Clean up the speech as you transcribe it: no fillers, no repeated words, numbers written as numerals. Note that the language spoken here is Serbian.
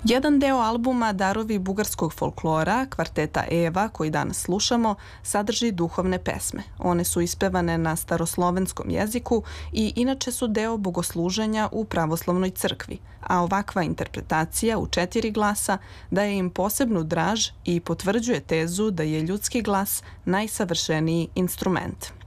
Jedan deo albuma Darovi bugarskog folklora, kvarteta Eva, koji danas slušamo, sadrži duhovne pesme. One su ispevane na staroslovenskom jeziku i inače su deo bogosluženja u pravoslavnoj crkvi, a ovakva interpretacija u 4 glasa daje im posebnu draž i potvrđuje tezu da je ljudski glas najsavršeniji instrument.